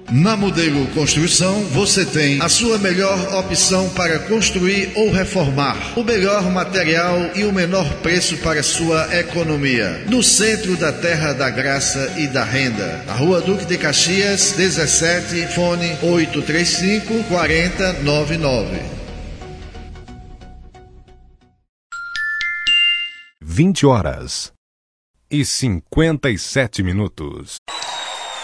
Na Modelo Construção, você tem a sua melhor opção para construir ou reformar. O melhor material e o menor preço para sua economia. No centro da Terra da Graça e da Renda. A Rua Duque de Caxias, 17, fone 835-4099. 20h57.